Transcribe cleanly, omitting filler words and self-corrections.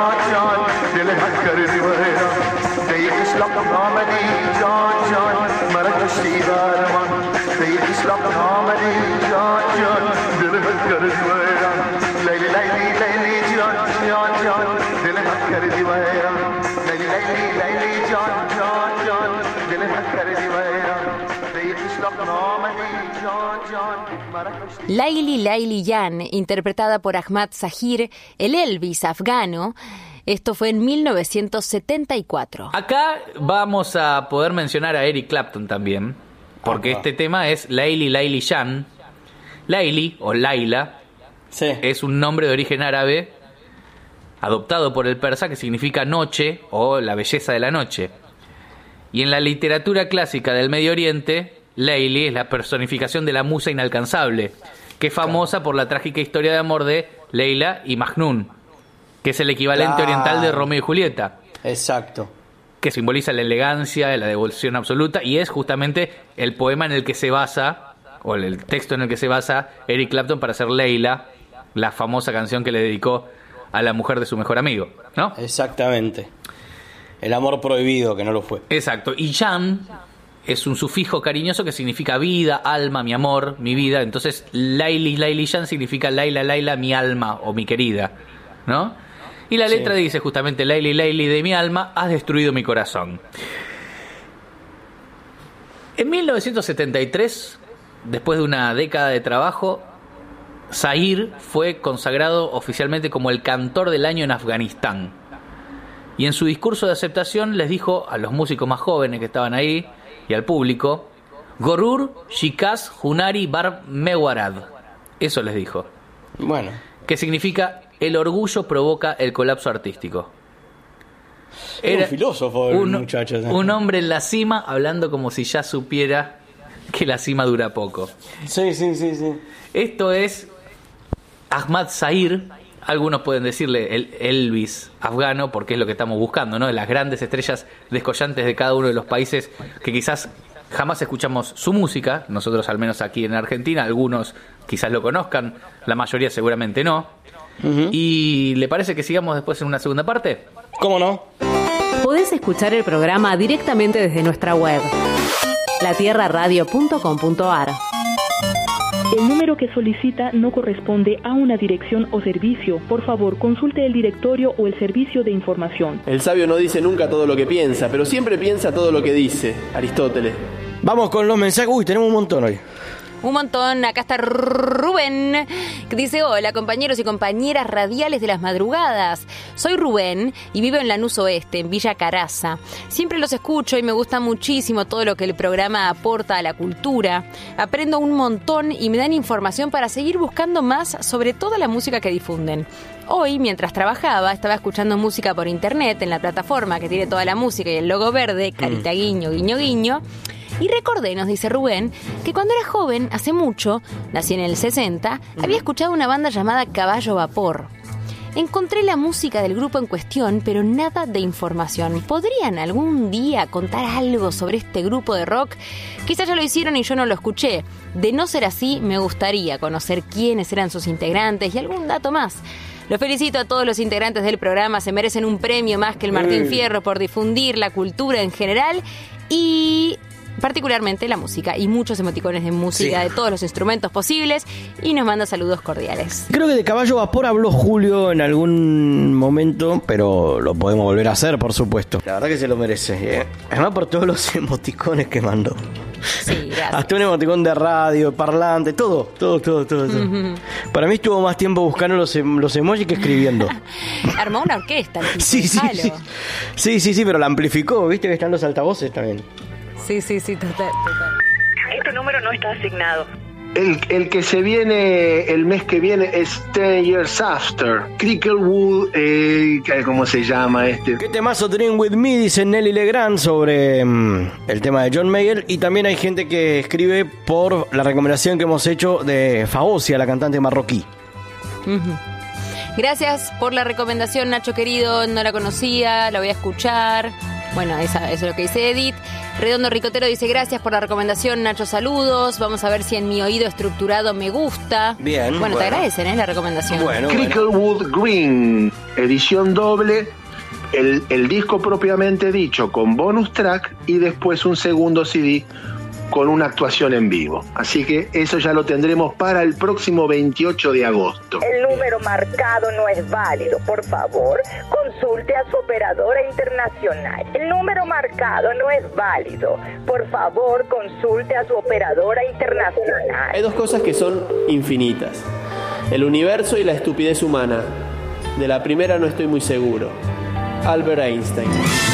Laili Laili Jan, interpretada por Ahmad Zahir, el Elvis afgano. Esto fue en 1974. Acá vamos a poder mencionar a Eric Clapton también, porque este tema es Laili Laili Jan. Laili, o Laila, es un nombre de origen árabe adoptado por el persa que significa noche o la belleza de la noche. Y en la literatura clásica del Medio Oriente, Laili es la personificación de la musa inalcanzable, que es famosa por la trágica historia de amor de Leila y Majnun, que es el equivalente oriental de Romeo y Julieta. Exacto. Que simboliza la elegancia, la devoción absoluta, y es justamente el poema en el que se basa, o el texto en el que se basa Eric Clapton para hacer Leila, la famosa canción que le dedicó a la mujer de su mejor amigo, ¿no? Exactamente. El amor prohibido, que no lo fue. Exacto. Y Jan es un sufijo cariñoso que significa vida, alma, mi amor, mi vida. Entonces, Laili, Laili Jan significa Laila, Laila, mi alma o mi querida, ¿no? Y la letra dice justamente, Laili, Laili de mi alma, has destruido mi corazón. En 1973, después de una década de trabajo, Zahir fue consagrado oficialmente como el cantor del año en Afganistán. Y en su discurso de aceptación les dijo a los músicos más jóvenes que estaban ahí y al público, Gorur, Shikaz, Hunari, Bar Mewarad. Eso les dijo. Bueno. Que significa, el orgullo provoca el colapso artístico. Era un filósofo el muchacho. Un hombre en la cima hablando como si ya supiera que la cima dura poco. Sí. Esto es Ahmad Zahir. Algunos pueden decirle el Elvis afgano, porque es lo que estamos buscando, ¿no? De las grandes estrellas descollantes de cada uno de los países que quizás jamás escuchamos su música, nosotros al menos aquí en Argentina, algunos quizás lo conozcan, la mayoría seguramente no. ¿Y le parece que sigamos después en una segunda parte? ¿Cómo no? Podés escuchar el programa directamente desde nuestra web, latierraradio.com.ar. El número que solicita no corresponde a una dirección o servicio. Por favor, consulte el directorio o el servicio de información. El sabio no dice nunca todo lo que piensa, pero siempre piensa todo lo que dice. Aristóteles. Vamos con los mensajes. Uy, tenemos un montón hoy. Un montón. Acá está Rubén, que dice: hola compañeros y compañeras radiales de las madrugadas. Soy Rubén y vivo en Lanús Oeste, en Villa Caraza. Siempre los escucho y me gusta muchísimo todo lo que el programa aporta a la cultura. Aprendo un montón y me dan información para seguir buscando más sobre toda la música que difunden. Hoy, mientras trabajaba, estaba escuchando música por internet en la plataforma que tiene toda la música y el logo verde, carita guiño, guiño, guiño. Y recordé, nos dice Rubén, que cuando era joven, hace mucho, nací en el 60, había escuchado una banda llamada Caballo Vapor. Encontré la música del grupo en cuestión, pero nada de información. ¿Podrían algún día contar algo sobre este grupo de rock? Quizás ya lo hicieron y yo no lo escuché. De no ser así, me gustaría conocer quiénes eran sus integrantes y algún dato más. Los felicito a todos los integrantes del programa, se merecen un premio más que el Martín Fierro por difundir la cultura en general y particularmente la música, y muchos emoticones de música de todos los instrumentos posibles, y nos manda saludos cordiales. Creo que de Caballo Vapor habló Julio en algún momento, pero lo podemos volver a hacer, por supuesto. La verdad que se lo merece, además por todos los emoticones que mandó. Sí, gracias. Hasta un emoticón de radio, parlante, todo. Para mí estuvo más tiempo buscando los emojis que escribiendo. Armó una orquesta. Sí, pero la amplificó, viste que están los altavoces también. Sí, total. Este número no está asignado. El que se viene el mes que viene es 10 Years After. Cricklewood, ¿cómo se llama este? ¿Qué temazo Dream With Me? Dice Nelly Legrand sobre el tema de John Mayer. Y también hay gente que escribe por la recomendación que hemos hecho de Faosia, la cantante marroquí. Gracias por la recomendación, Nacho querido. No la conocía, la voy a escuchar. Bueno, eso es lo que dice Edith. Redondo Ricotero dice, gracias por la recomendación, Nacho, saludos. Vamos a ver si en mi oído estructurado me gusta. Bien. Bueno, te agradecen, la recomendación. Cricklewood Green, edición doble, el disco propiamente dicho con bonus track y después un segundo CD con una actuación en vivo. Así que eso ya lo tendremos para el próximo 28 de agosto. El número marcado no es válido. Por favor, consulte a su operadora internacional. El número marcado no es válido. Por favor, consulte a su operadora internacional. Hay dos cosas que son infinitas: el universo y la estupidez humana. De la primera no estoy muy seguro. Albert Einstein.